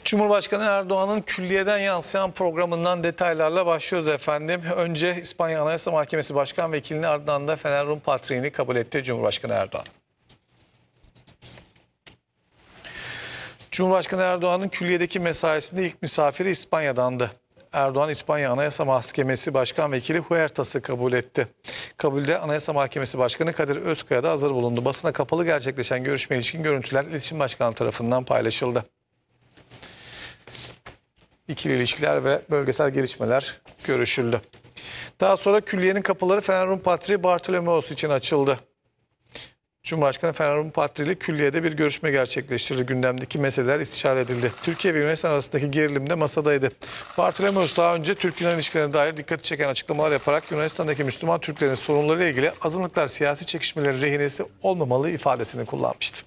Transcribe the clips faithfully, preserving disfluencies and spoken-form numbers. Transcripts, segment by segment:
Cumhurbaşkanı Erdoğan'ın külliyeden yansıyan programından detaylarla başlıyoruz efendim. Önce İspanya Anayasa Mahkemesi Başkan Vekilini, ardından da Fener Rum Patriğini kabul etti Cumhurbaşkanı Erdoğan. Cumhurbaşkanı Erdoğan'ın külliyedeki mesaisinde ilk misafiri İspanya'dandı. Erdoğan, İspanya Anayasa Mahkemesi Başkan Vekili Huertas'ı kabul etti. Kabulde Anayasa Mahkemesi Başkanı Kadir Özkaya da hazır bulundu. Basına kapalı gerçekleşen görüşme ilişkin görüntüler İletişim Başkanı tarafından paylaşıldı. İkili ilişkiler ve bölgesel gelişmeler görüşüldü. Daha sonra külliyenin kapıları Fener Rum Patriği Bartolomeos için açıldı. Cumhurbaşkanı Fener Rum Patriği ile külliyede bir görüşme gerçekleştirdi. Gündemdeki meseleler istişare edildi. Türkiye ve Yunanistan arasındaki gerilim de masadaydı. Bartolomeos daha önce Türk-Yunan ilişkilerine dair dikkat çeken açıklamalar yaparak Yunanistan'daki Müslüman Türklerin sorunlarıyla ilgili azınlıklar siyasi çekişmelerin rehinesi olmamalı ifadesini kullanmıştı.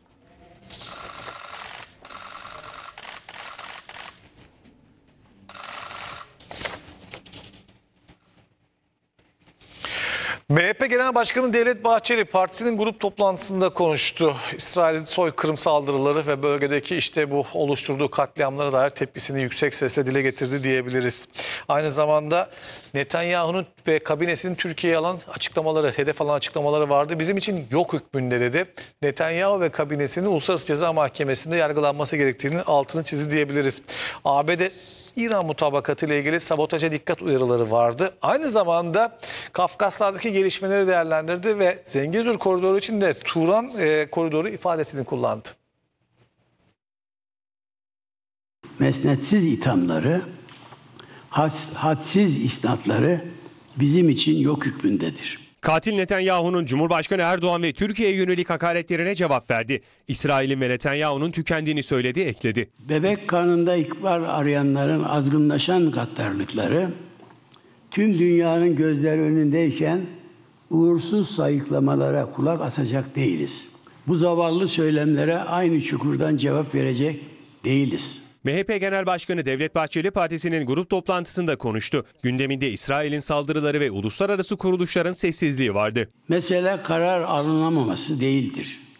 M H P Genel Başkanı Devlet Bahçeli partisinin grup toplantısında konuştu. İsrail'in soykırım saldırıları ve bölgedeki işte bu oluşturduğu katliamlara dair tepkisini yüksek sesle dile getirdi diyebiliriz. Aynı zamanda Netanyahu'nun ve kabinesinin Türkiye'ye alan açıklamaları, hedef alan açıklamaları vardı. Bizim için yok hükmünde dedi. Netanyahu ve kabinesinin Uluslararası Ceza Mahkemesi'nde yargılanması gerektiğini altını çizdi diyebiliriz. A B D İran mutabakatı ile ilgili sabotaja dikkat uyarıları vardı. Aynı zamanda Kafkaslardaki gelişmeleri değerlendirdi ve Zengezur koridoru için de Turan e, koridoru ifadesini kullandı. Mesnetsiz ithamları, had, hadsiz isnatları bizim için yok hükmündedir. Katil Netanyahu'nun Cumhurbaşkanı Erdoğan ve Türkiye'ye yönelik hakaretlerine cevap verdi. İsrail'in ve Netanyahu'nun tükendiğini söyledi, ekledi. Bebek karnında ikbal arayanların azgınlaşan gaddarlıkları tüm dünyanın gözleri önündeyken uğursuz sayıklamalara kulak asacak değiliz. Bu zavallı söylemlere aynı çukurdan cevap verecek değiliz. M H P Genel Başkanı Devlet Bahçeli partisinin grup toplantısında konuştu. Gündeminde İsrail'in saldırıları ve uluslararası kuruluşların sessizliği vardı. Mesele karar alınamaması değildir.